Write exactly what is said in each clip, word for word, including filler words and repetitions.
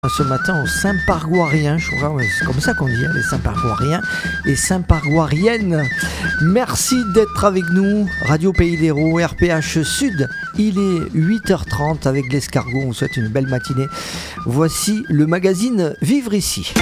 Ce matin aux Saint-Pargoiriens, je crois, c'est comme ça qu'on dit, hein, les Saint-Pargoiriens et Saint-Pargoiriennes. Merci d'être avec nous. Radio Pays d'Hérault, R P H Sud. Il est huit heures trente avec l'escargot. On vous souhaite une belle matinée. Voici le magazine Vivre ici.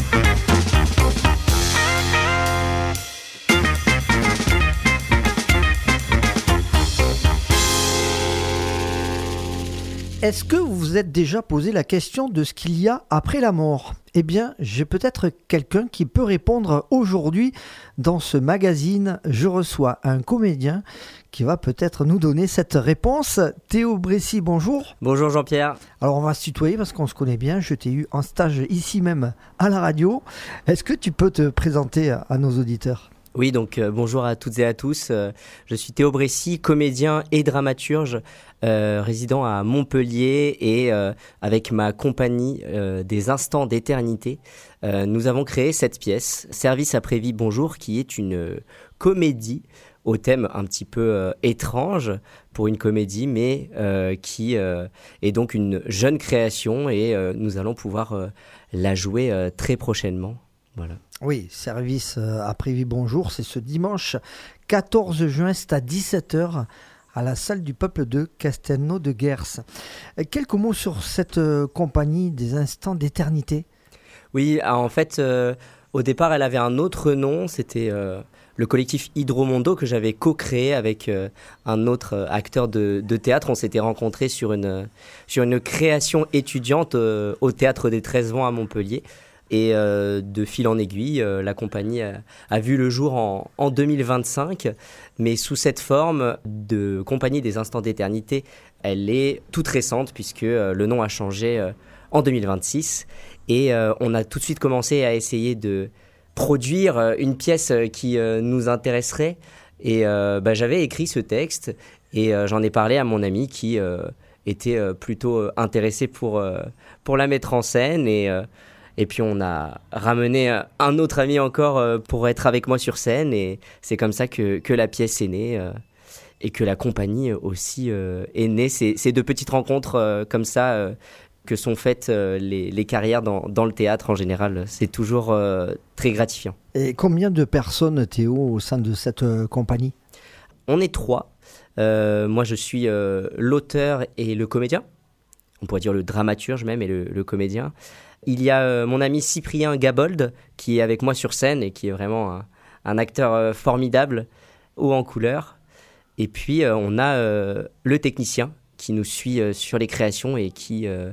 Est-ce que vous vous êtes déjà posé la question de ce qu'il y a après la mort ? Eh bien, j'ai peut-être quelqu'un qui peut répondre aujourd'hui dans ce magazine. Je reçois un comédien qui va peut-être nous donner cette réponse. Théo Bressy, bonjour. Bonjour Jean-Pierre. Alors on va se tutoyer parce qu'on se connaît bien. Je t'ai eu en stage ici même à la radio. Est-ce que tu peux te présenter à nos auditeurs ? Oui, donc euh, bonjour à toutes et à tous. Euh, je suis Théo Bressy, comédien et dramaturge, euh, résident à Montpellier et euh, avec ma compagnie euh, des Instants d'éternité, euh, nous avons créé cette pièce, Service après vie, bonjour, qui est une euh, comédie au thème un petit peu euh, étrange pour une comédie, mais euh, qui euh, est donc une jeune création et euh, nous allons pouvoir euh, la jouer euh, très prochainement. Voilà. Oui, service après vie bonjour, c'est ce dimanche quatorze juin, c'est à dix-sept heures à la salle du peuple de Castelnau-de-Guers. Quelques mots sur cette compagnie des Instants d'éternité. Oui, en fait, euh, au départ, elle avait un autre nom, c'était euh, le collectif Hydromondo que j'avais co-créé avec euh, un autre acteur de, de théâtre. On s'était rencontrés sur une, sur une création étudiante euh, au Théâtre des treize Vents à Montpellier. Et euh, de fil en aiguille, euh, la compagnie a, a vu le jour en, en deux mille vingt-cinq, mais sous cette forme de compagnie des Instants d'éternité, elle est toute récente puisque euh, le nom a changé euh, en deux mille vingt-six. Et euh, on a tout de suite commencé à essayer de produire euh, une pièce qui euh, nous intéresserait. Et euh, bah, j'avais écrit ce texte et euh, j'en ai parlé à mon ami qui euh, était euh, plutôt euh, intéressé pour, euh, pour la mettre en scène. Et euh, Et puis on a ramené un autre ami encore pour être avec moi sur scène et c'est comme ça que, que la pièce est née euh, et que la compagnie aussi euh, est née. C'est, c'est de petites rencontres euh, comme ça euh, que sont faites euh, les, les carrières dans, dans le théâtre en général. C'est toujours euh, très gratifiant. Et combien de personnes, Théo, au sein de cette euh, compagnie ? On est trois. Euh, moi je suis euh, l'auteur et le comédien. On pourrait dire le dramaturge même et le, le comédien. Il y a euh, mon ami Cyprien Gabold qui est avec moi sur scène et qui est vraiment un, un acteur euh, formidable, haut en couleur. Et puis euh, on a euh, le technicien qui nous suit euh, sur les créations et qui, euh,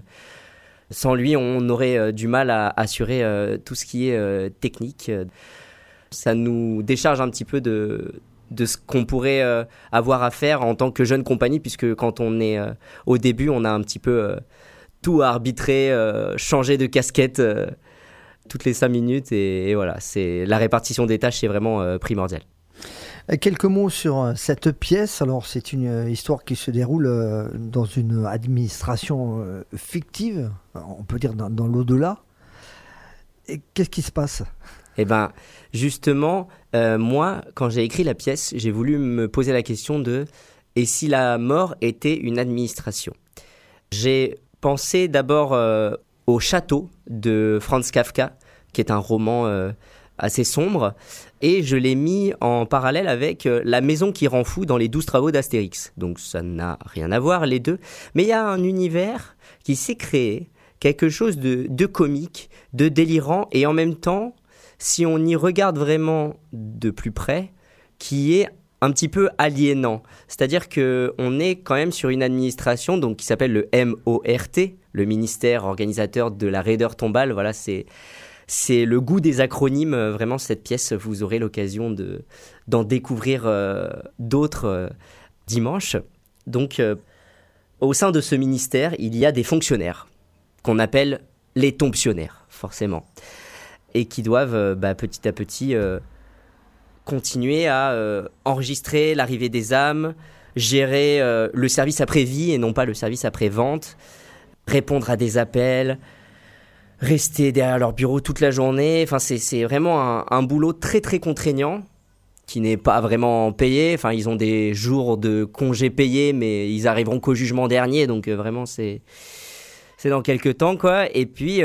sans lui, on aurait euh, du mal à assurer euh, tout ce qui est euh, technique. Ça nous décharge un petit peu de, de ce qu'on pourrait euh, avoir à faire en tant que jeune compagnie, puisque quand on est euh, au début, on a un petit peu... Euh, tout à arbitrer, euh, changer de casquette euh, toutes les cinq minutes et, et voilà, c'est, la répartition des tâches c'est vraiment euh, primordial. Quelques mots sur cette pièce. Alors c'est une histoire qui se déroule euh, dans une administration euh, fictive, on peut dire dans, dans l'au-delà. Et qu'est-ce qui se passe ? Eh bien justement, euh, moi quand j'ai écrit la pièce, j'ai voulu me poser la question de « et si la mort était une administration ?» J'ai pensez d'abord euh, au Château de Franz Kafka, qui est un roman euh, assez sombre, et je l'ai mis en parallèle avec euh, La maison qui rend fou dans les douze travaux d'Astérix. Donc ça n'a rien à voir les deux, mais il y a un univers qui s'est créé, quelque chose de, de comique, de délirant, et en même temps, si on y regarde vraiment de plus près, qui est un petit peu aliénant. C'est-à-dire qu'on est quand même sur une administration donc, qui s'appelle le M O R T, le ministère organisateur de la raideur tombale. Voilà, c'est, c'est le goût des acronymes. Vraiment, cette pièce, vous aurez l'occasion de, d'en découvrir euh, d'autres euh, dimanche. Donc, euh, au sein de ce ministère, il y a des fonctionnaires qu'on appelle les tomptionnaires, forcément, et qui doivent euh, bah, petit à petit... Euh, continuer à euh, enregistrer l'arrivée des âmes, gérer euh, le service après-vie et non pas le service après-vente, répondre à des appels, rester derrière leur bureau toute la journée. Enfin, c'est, c'est vraiment un, un boulot très très contraignant qui n'est pas vraiment payé. Enfin, ils ont des jours de congés payés, mais ils arriveront qu'au jugement dernier. Donc euh, vraiment, c'est, c'est dans quelques temps, quoi. Et puis